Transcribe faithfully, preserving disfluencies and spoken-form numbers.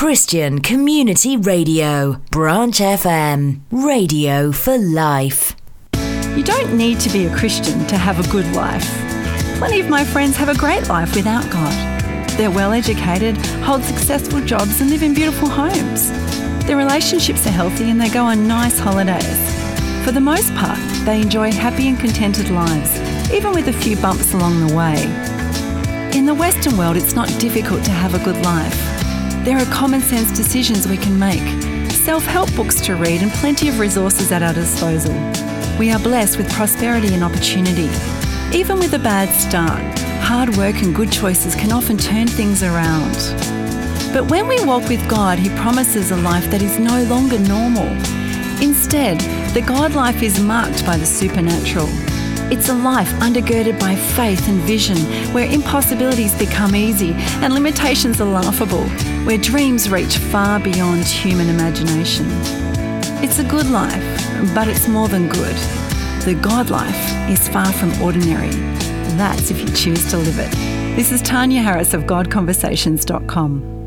Christian Community Radio, Branch F M, radio for life. You don't need to be a Christian to have a good life. Plenty of my friends have a great life without God. They're well educated, hold successful jobs and live in beautiful homes. Their relationships are healthy and they go on nice holidays. For the most part, they enjoy happy and contented lives, even with a few bumps along the way. In the Western world, it's not difficult to have a good life. There are common sense decisions we can make, self-help books to read and plenty of resources at our disposal. We are blessed with prosperity and opportunity. Even with a bad start, hard work and good choices can often turn things around. But when we walk with God, He promises a life that is no longer normal. Instead, the God life is marked by the supernatural. It's a life undergirded by faith and vision, where impossibilities become easy and limitations are laughable, where dreams reach far beyond human imagination. It's a good life, but it's more than good. The God life is far from ordinary. That's if you choose to live it. This is Tanya Harris of God Conversations dot com.